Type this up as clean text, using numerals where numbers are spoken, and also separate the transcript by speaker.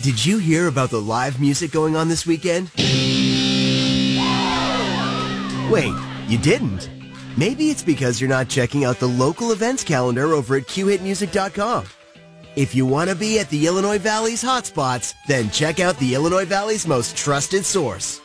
Speaker 1: Did you hear about the live music going on this weekend? Wait, you didn't? Maybe it's because you're not checking out the local events calendar over at qhitmusic.com. If you want to be at the Illinois Valley's hotspots, then check out the Illinois Valley's most trusted source.